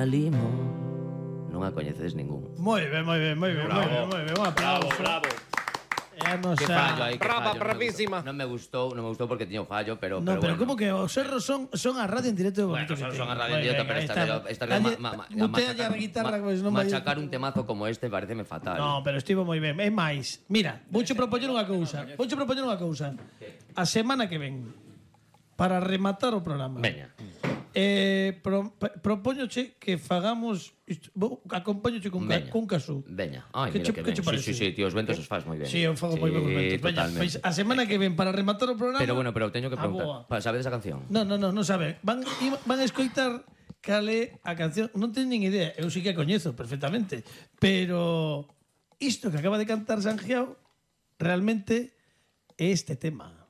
a limón. Non a coñecedes ningún. Moi ben. Un aplauso. Bravo. É a nosa... Que fallo aí, que Brava, fallo. bravísima. Non me gustou porque tiña un fallo, pero No, pero bueno. como que os erros son a radio en directo de bonito Bueno, que son a ten. radio en directo, pero esta Mutea a guitarra, pois non vai... machacar un temazo como este pareceme fatal. No, pero estivo moi ben. É máis. Mira, vouche propoñer unha cousa. A semana que ven, para rematar o programa. Veña. Propóñoche que fagamos... Acompáñoche cun casú. Veña. Ai, Que mira que ben. parece? Sí, tío, os ventos os faz moi ben. Sí, eu fago moi ben os ventos. Veña, pois a semana que ven, para rematar o programa... Pero bueno, teño que boa. preguntar. Sabedes a canción? Non sabe. Van a escoitar cale a canción. Non teñen nin idea. Eu sí que a coñezo perfectamente. Pero isto que acaba de cantar Sanjiao realmente é este tema.